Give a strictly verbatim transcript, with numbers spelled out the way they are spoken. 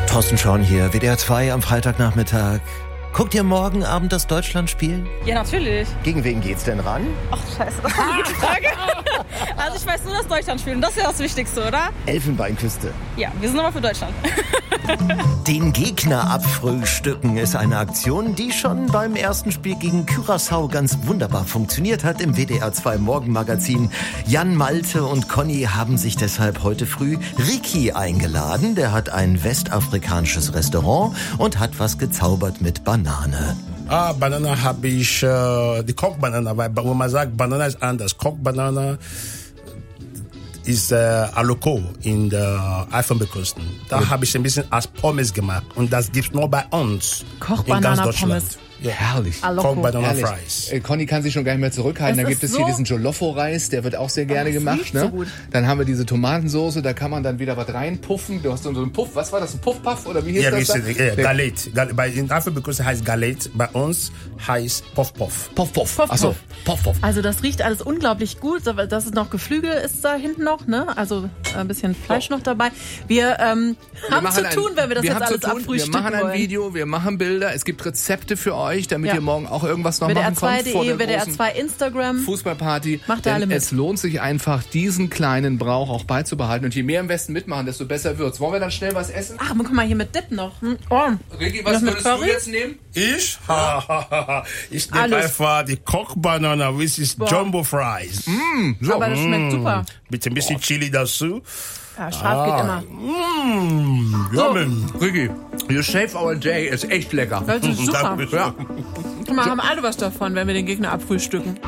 Thorsten Schorn hier, W D R zwei am Freitagnachmittag. Guckt ihr morgen Abend das Deutschlandspiel? Ja, natürlich. Gegen wen geht's denn ran? Ach, scheiße, das ist eine gute Frage. Also ich weiß nur, dass Deutschland spielt und das ist ja das Wichtigste, oder? Elfenbeinküste. Ja, wir sind aber für Deutschland. Den Gegner abfrühstücken ist eine Aktion, die schon beim ersten Spiel gegen Curaçao ganz wunderbar funktioniert hat im W D R zwei Morgenmagazin. Jan, Malte und Conny haben sich deshalb heute früh Ricky eingeladen. Der hat ein westafrikanisches Restaurant und hat was gezaubert mit Banane. Ah, Banana habe ich, äh, die Kochbanana, weil wenn man sagt, Banana ist anders. Kochbanana ist äh, Aloko in der Elfenbeinküste. Da habe ich ein bisschen als Pommes gemacht und das gibt's nur bei uns in ganz Deutschland. Ja. Herrlich. Kochbanana Fries. Äh, Conny kann sich schon gar nicht mehr zurückhalten. Das da gibt es so hier diesen Jolofo-Reis, der wird auch sehr gerne oh, gemacht. Ne? So gut. Dann haben wir diese Tomatensoße, da kann man dann wieder was reinpuffen. Du hast so einen Puff, was war das, ein Puff-Puff oder wie hieß Ja, das? richtig, ja, Galet. Gal- bei in Elfenbeinküste heißt Galet, bei uns heißt Puff-Puff. Puff-Puff. Puff, Achso, Puff. Puff-Puff. Also das riecht alles unglaublich gut. Das ist noch Geflügel ist da hinten noch, ne? Also ein bisschen Fleisch noch dabei. Wir ähm, Wir haben machen zu tun, ein, wenn wir das wir jetzt haben alles zu tun, abfrühstücken Wir machen ein wollen. Video, wir machen Bilder. Es gibt Rezepte für euch, damit Ja. ihr morgen auch irgendwas noch W D R machen zwei könnt vor punkt de, der W D R großen zwei Instagram. Fußballparty. Macht da Denn alle mit. es lohnt sich einfach, diesen kleinen Brauch auch beizubehalten. Und je mehr im Westen mitmachen, desto besser wird's. Wollen wir dann schnell was essen? Ach, guck mal hier mit Dip noch. Hm. Oh. Ricky, was würdest du jetzt nehmen? Ich? Ha, ha, ha, ha. Ich nehme Alles. einfach die Kochbanana, which is Jumbo Fries. Mm, so. Aber das schmeckt super. Mit ein bisschen Chili dazu. Ja, scharf geht immer. Mmh, yummy. Ricky, your Save Our Day ist echt lecker. Das ist super. Dankeschön. Ja. Guck mal, haben alle was davon, wenn wir den Gegner abfrühstücken.